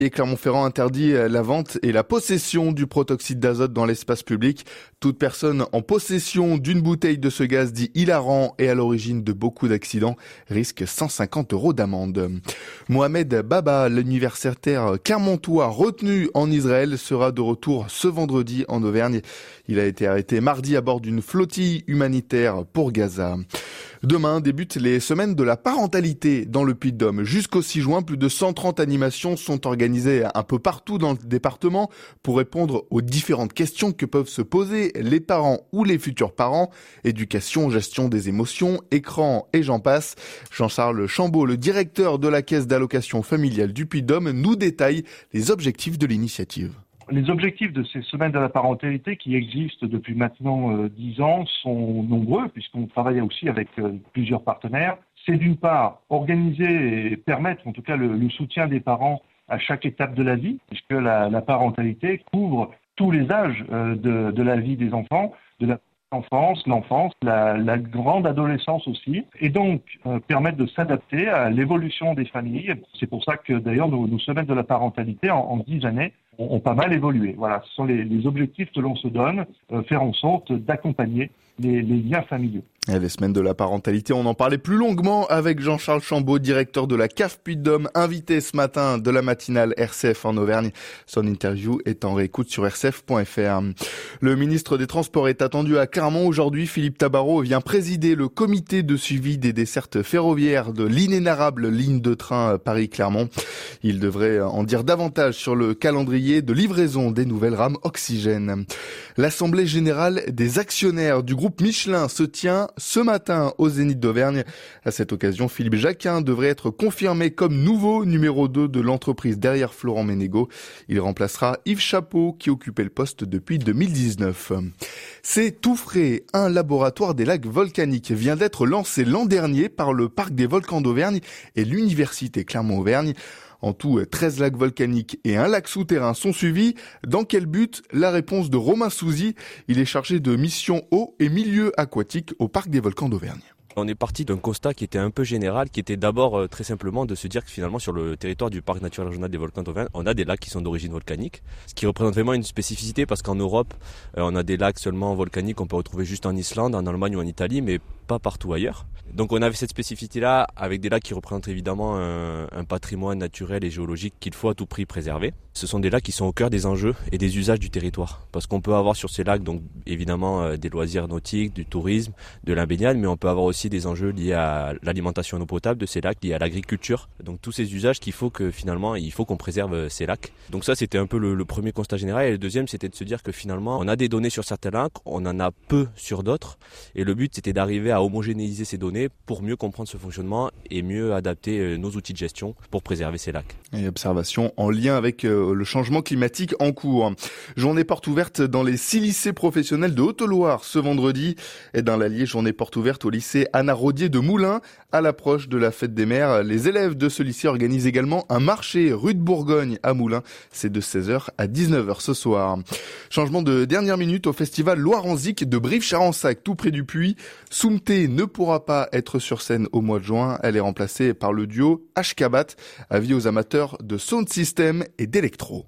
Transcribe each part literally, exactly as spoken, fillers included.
Et Clermont-Ferrand interdit la vente et la possession du protoxyde d'azote dans l'espace public. Toute personne en possession d'une bouteille de ce gaz dit hilarant et à l'origine de beaucoup d'accidents risque cent cinquante euros d'amende. Mohamed Baba, l'universitaire clermontois retenu en Israël, sera de retour ce vendredi en Auvergne. Il a été arrêté mardi à bord d'une flottille humanitaire pour Gaza. Demain débutent les semaines de la parentalité dans le Puy-de-Dôme. Jusqu'au six juin, plus de cent trente animations sont organisées un peu partout dans le département pour répondre aux différentes questions que peuvent se poser les parents ou les futurs parents. Éducation, gestion des émotions, écran et j'en passe. Jean-Charles Chambaud, le directeur de la caisse d'allocation familiale du Puy-de-Dôme, nous détaille les objectifs de l'initiative. Les objectifs de ces semaines de la parentalité qui existent depuis maintenant dix euh, ans sont nombreux puisqu'on travaille aussi avec euh, plusieurs partenaires. C'est d'une part organiser et permettre en tout cas le, le soutien des parents à chaque étape de la vie puisque la, la parentalité couvre tous les âges euh, de, de la vie des enfants, de la enfance, l'enfance, la, la grande adolescence aussi, et donc euh, permettre de s'adapter à l'évolution des familles. C'est pour ça que d'ailleurs nos, nos semaines de la parentalité en, en dix années ont, ont pas mal évolué. Voilà, ce sont les, les objectifs que l'on se donne, euh, faire en sorte d'accompagner les, les liens familiaux. Et les semaines de la parentalité, on en parlait plus longuement avec Jean-Charles Chambaud, directeur de la C A F Puy-de-Dôme, invité ce matin de la matinale R C F en Auvergne. Son interview est en réécoute sur r c f point f r. Le ministre des Transports est attendu à Clermont aujourd'hui. Philippe Tabarot vient présider le comité de suivi des dessertes ferroviaires de l'inénarrable ligne de train Paris-Clermont. Il devrait en dire davantage sur le calendrier de livraison des nouvelles rames Oxygène. L'Assemblée générale des actionnaires du groupe Michelin se tient ce matin au Zénith d'Auvergne. À cette occasion, Philippe Jacquin devrait être confirmé comme nouveau numéro deux de l'entreprise derrière Florent Ménégo. Il remplacera Yves Chapeau qui occupait le poste depuis deux mille dix-neuf. C'est tout frais. Un laboratoire des lacs volcaniques vient d'être lancé l'an dernier par le Parc des volcans d'Auvergne et l'Université Clermont-Auvergne. En tout, treize lacs volcaniques et un lac souterrain sont suivis. Dans quel but? La réponse de Romain Souzy. Il est chargé de mission eau et milieu aquatique au Parc des volcans d'Auvergne. On est parti d'un constat qui était un peu général, qui était d'abord euh, très simplement de se dire que finalement sur le territoire du parc naturel régional des volcans d'Auvergne, on a des lacs qui sont d'origine volcanique, ce qui représente vraiment une spécificité parce qu'en Europe, euh, on a des lacs seulement volcaniques qu'on peut retrouver juste en Islande, en Allemagne ou en Italie, mais pas partout ailleurs. Donc on avait cette spécificité-là avec des lacs qui représentent évidemment un, un patrimoine naturel et géologique qu'il faut à tout prix préserver. Ce sont des lacs qui sont au cœur des enjeux et des usages du territoire. Parce qu'on peut avoir sur ces lacs donc évidemment euh, des loisirs nautiques, du tourisme, de la baignade, mais on peut avoir aussi des enjeux liés à l'alimentation en eau potable de ces lacs, liés à l'agriculture. Donc tous ces usages qu'il faut que finalement il faut qu'on préserve ces lacs. Donc ça c'était un peu le, le premier constat général. Et le deuxième c'était de se dire que finalement on a des données sur certains lacs, on en a peu sur d'autres. Et le but c'était d'arriver à homogénéiser ces données pour mieux comprendre ce fonctionnement et mieux adapter nos outils de gestion pour préserver ces lacs. Et observation en lien avec euh, le changement climatique en cours. Journée porte ouverte dans les six lycées professionnels de Haute-Loire ce vendredi. Et dans l'Allier, journée porte ouverte au lycée Anna Rodier de Moulins. À l'approche de la fête des mères, les élèves de ce lycée organisent également un marché rue de Bourgogne à Moulins. C'est de seize heures à dix-neuf heures ce soir. Changement de dernière minute au festival Loire-en-Zik de Brive-Charensac, tout près du Puy. Soumté ne pourra pas être sur scène au mois de juin. Elle est remplacée par le duo Ashkabat, avis aux amateurs de sound system et d'électro.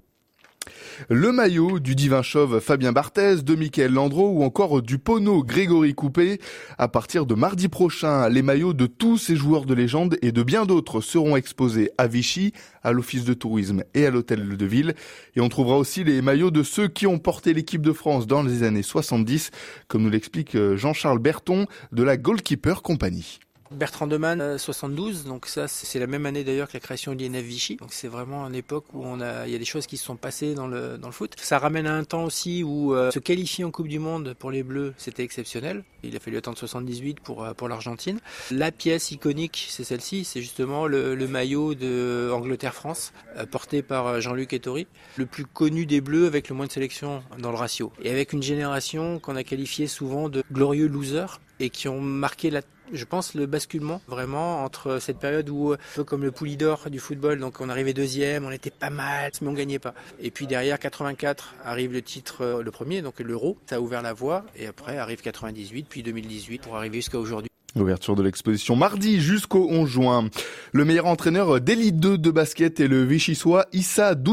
Le maillot du divin chauve Fabien Barthez, de Mickaël Landreau ou encore du Pono Grégory Coupé. À partir de mardi prochain, les maillots de tous ces joueurs de légende et de bien d'autres seront exposés à Vichy, à l'Office de tourisme et à l'Hôtel de Ville. Et on trouvera aussi les maillots de ceux qui ont porté l'équipe de France dans les années soixante-dix, comme nous l'explique Jean-Charles Berton de la Goalkeeper Company. Bertrand Demann, soixante-douze, donc ça c'est la même année d'ailleurs que la création de l'I N F Vichy. Donc c'est vraiment une époque où on a, il y a des choses qui se sont passées dans le dans le foot. Ça ramène à un temps aussi où euh, se qualifier en Coupe du Monde pour les Bleus, c'était exceptionnel. Il a fallu attendre soixante-dix-huit pour pour l'Argentine. La pièce iconique, c'est celle-ci, c'est justement le, le maillot de Angleterre-France euh, porté par Jean-Luc Ettori, le plus connu des Bleus avec le moins de sélections dans le ratio, et avec une génération qu'on a qualifiée souvent de glorieux losers et qui ont marqué la je pense le basculement vraiment entre cette période où un peu comme le Poulidor du football, donc on arrivait deuxième, on était pas mal mais on gagnait pas, et puis derrière quatre-vingt-quatre arrive le titre, le premier, donc l'Euro, ça a ouvert la voie, et après arrive quatre-vingt-dix-huit puis deux mille dix-huit pour arriver jusqu'à aujourd'hui. L'ouverture de l'exposition mardi jusqu'au onze juin. Le meilleur entraîneur d'élite deux de basket est le Vichysois Issa Dou